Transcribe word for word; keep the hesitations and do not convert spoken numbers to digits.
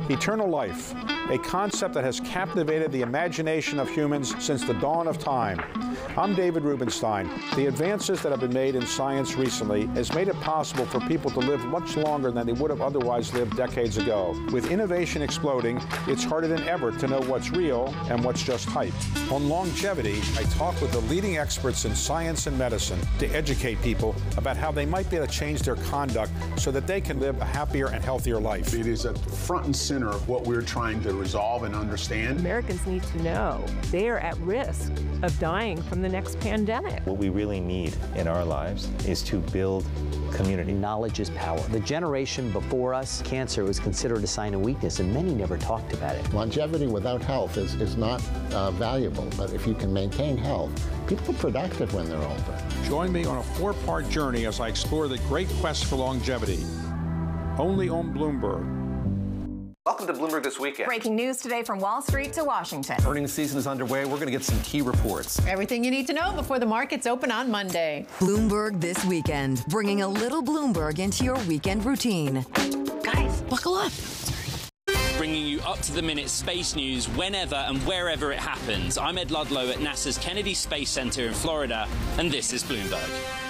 Eternal life, a concept that has captivated the imagination of humans since the dawn of time. I'm David Rubenstein. The advances that have been made in science recently has made it possible for people to live much longer than they would have otherwise lived decades ago. With innovation exploding, it's harder than ever to know what's real and what's just hype. On longevity, I talk with the leading experts in science and medicine to educate people about how they might be able to change their conduct so that they can live a happier and healthier life. It is at the front and center of what we're trying to resolve and understand. Americans need to know they are at risk of dying from the next pandemic. What we really need in our lives is to build community. Knowledge is power. The generation before us, cancer was considered a sign of weakness, and many never talked about it. Longevity without health is, is not uh, valuable, but if you can maintain health, people are productive when they're older. Join me on a four-part journey as I explore the great quest for longevity. Only on Bloomberg. Welcome to Bloomberg This Weekend. Breaking news today from Wall Street to Washington. Earnings season is underway. We're going to get some key reports. Everything you need to know before the markets open on Monday. Bloomberg This Weekend, bringing a little Bloomberg into your weekend routine. Guys, buckle up. Bringing you up-to-the-minute space news whenever and wherever it happens. I'm Ed Ludlow at NASA's Kennedy Space Center in Florida, and this is Bloomberg.